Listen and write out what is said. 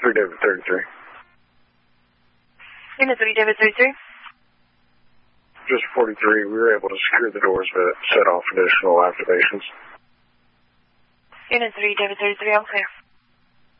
3 David 33. Unit 3 David 33. Just 43, we were able to secure the doors but set off additional activations. Unit 3 David 33, I'm clear.